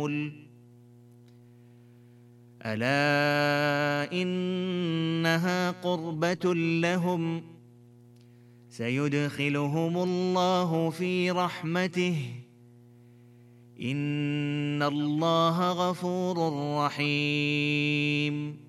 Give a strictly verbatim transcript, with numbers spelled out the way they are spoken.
يعملون ألا إنها قربة لهم سيدخلهم الله في رحمته إن الله غفور رحيم